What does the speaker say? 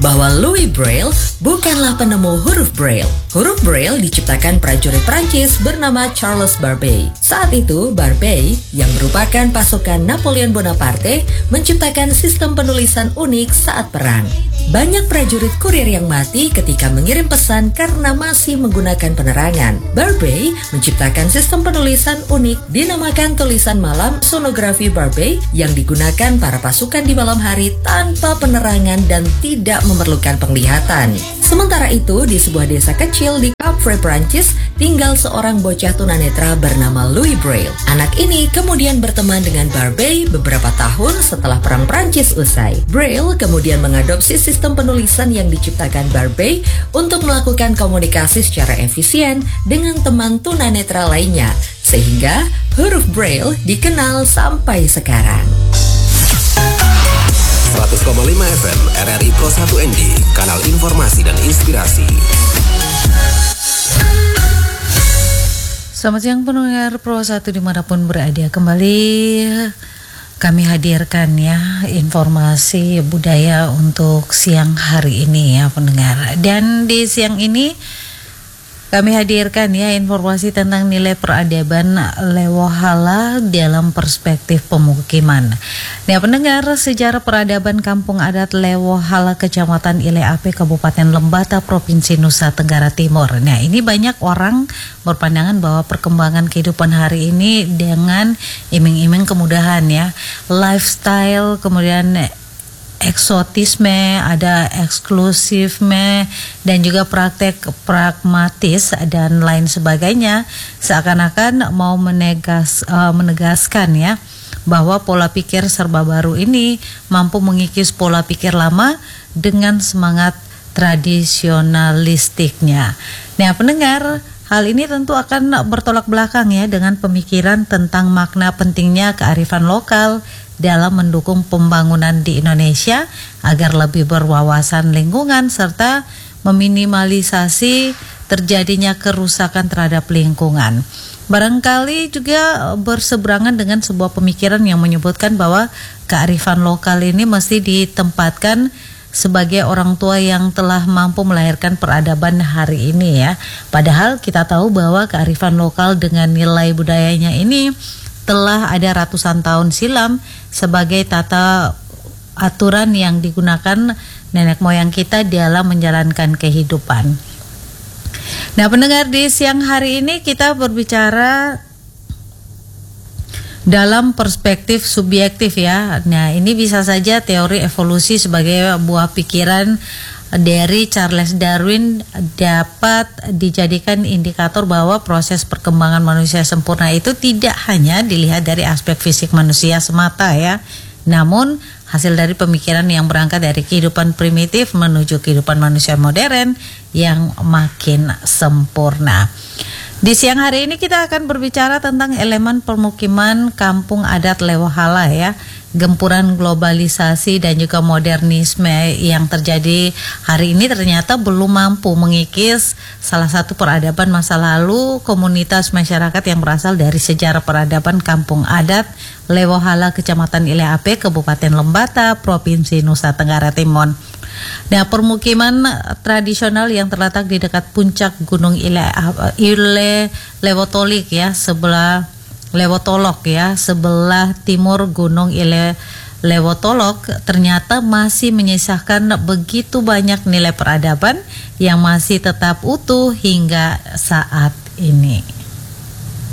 bahwa Louis Braille bukanlah penemu huruf Braille. Huruf Braille diciptakan prajurit Prancis bernama Charles Barbey. Saat itu, Barbey, yang merupakan pasukan Napoleon Bonaparte, menciptakan sistem penulisan unik saat perang. Banyak prajurit kurir yang mati ketika mengirim pesan karena masih menggunakan penerangan. Barbey menciptakan sistem penulisan unik dinamakan tulisan malam sonografi Barbey yang digunakan para pasukan di malam hari tanpa penerangan dan tidak memerlukan penglihatan. Sementara itu, di sebuah desa kecil di Capre, Prancis, tinggal seorang bocah tunanetra bernama Louis Braille. Anak ini kemudian berteman dengan Barbey beberapa tahun setelah Perang Prancis usai. Braille kemudian mengadopsi sistem penulisan yang diciptakan Barbey untuk melakukan komunikasi secara efisien dengan teman tunanetra lainnya, sehingga huruf Braille dikenal sampai sekarang. 100,5 FM RRI Pro 1 ND, kanal informasi dan inspirasi. Selamat siang pendengar Pro 1 dimanapun berada. Kembali kami hadirkan ya informasi budaya untuk siang hari ini ya pendengar. Dan di siang ini kami hadirkan ya informasi tentang nilai peradaban Lewohala dalam perspektif pemukiman. Nah pendengar, sejarah peradaban kampung adat Lewohala Kecamatan Ile Ape Kabupaten Lembata Provinsi Nusa Tenggara Timur. Nah ini banyak orang berpandangan bahwa perkembangan kehidupan hari ini dengan iming-iming kemudahan ya, lifestyle, kemudian eksotisme, ada eksklusifme, dan juga praktek pragmatis dan lain sebagainya, seakan-akan mau menegaskan ya bahwa pola pikir serba baru ini mampu mengikis pola pikir lama dengan semangat tradisionalistiknya. Nah pendengar, hal ini tentu akan bertolak belakang ya dengan pemikiran tentang makna pentingnya kearifan lokal dalam mendukung pembangunan di Indonesia agar lebih berwawasan lingkungan serta meminimalisasi terjadinya kerusakan terhadap lingkungan. Barangkali juga berseberangan dengan sebuah pemikiran yang menyebutkan bahwa kearifan lokal ini mesti ditempatkan sebagai orang tua yang telah mampu melahirkan peradaban hari ini ya. Padahal kita tahu bahwa kearifan lokal dengan nilai budayanya ini telah ada ratusan tahun silam sebagai tata aturan yang digunakan nenek moyang kita dalam menjalankan kehidupan. Nah pendengar, di siang hari ini kita berbicara dalam perspektif subjektif ya. Nah ini bisa saja teori evolusi sebagai buah pikiran dari Charles Darwin dapat dijadikan indikator bahwa proses perkembangan manusia sempurna itu tidak hanya dilihat dari aspek fisik manusia semata ya, namun hasil dari pemikiran yang berangkat dari kehidupan primitif menuju kehidupan manusia modern yang makin sempurna. Di siang hari ini kita akan berbicara tentang elemen permukiman kampung adat Lewohala ya. Gempuran globalisasi dan juga modernisme yang terjadi hari ini ternyata belum mampu mengikis salah satu peradaban masa lalu komunitas masyarakat yang berasal dari sejarah peradaban kampung adat Lewohala Kecamatan Ile Ape Kabupaten Lembata Provinsi Nusa Tenggara Timur. Nah, permukiman tradisional yang terletak di dekat puncak Gunung Ile Lewotolik ya, sebelah Lewotolok ya, sebelah timur Gunung Lewotolok ternyata masih menyisakan begitu banyak nilai peradaban yang masih tetap utuh hingga saat ini.